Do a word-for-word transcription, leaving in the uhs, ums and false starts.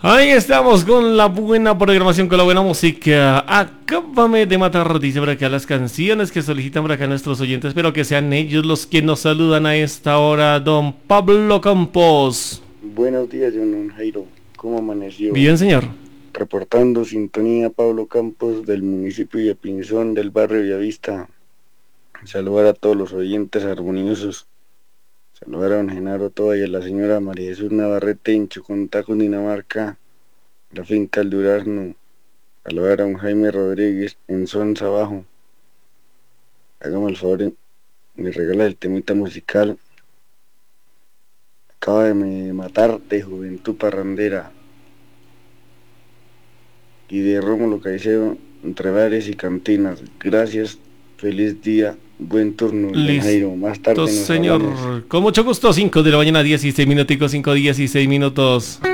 Ahí estamos con la buena programación, con la buena música. Acábame de matar, dice por acá las canciones que solicitan por acá nuestros oyentes. Espero que sean ellos los que nos saludan a esta hora. Don Pablo Campos. Buenos días, don Jairo. ¿Cómo amaneció? Bien, señor. Reportando sintonía, Pablo Campos, del municipio de Pinzón, del barrio Villavista. Saludar a todos los oyentes armoniosos. Saludar a don Genaro Toa y a la señora María Jesús Navarrete en Chocontá, Cundinamarca, la finca El Durazno. Saludar a don Jaime Rodríguez en Sonsa Abajo. Hágame el favor, me regala el temita musical. Acaba de me matar de Juventud Parrandera y de Rómulo Caicedo, entre bares y cantinas. Gracias, feliz día. Buen turno, Jairo. Más tarde nos señor. Hablamos. Con mucho gusto, cinco de la mañana, dieciséis minuticos, cinco, dieciséis minutos.